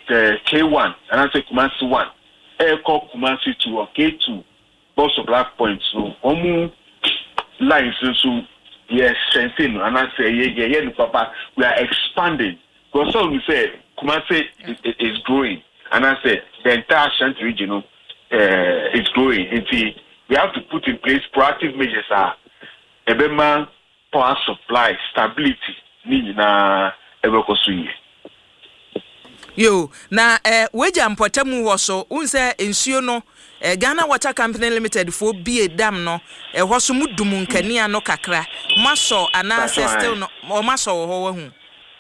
K1 and I say Kumasi 1 Airco Kumasi 2 or K2 both of Black Points so omu lines so yes sensing and I say yeah papa we are expanding because so we say Kumasi is growing and I say the entire Ashanti region is growing and we have to put in place proactive measures ebema power supply stability ni na ebekosuye yo na weja mpotemu wo so unse ensuo no Ghana Water Company Limited for BA dam no ho so mudum nkania no kakra maso ana still no maso ho hu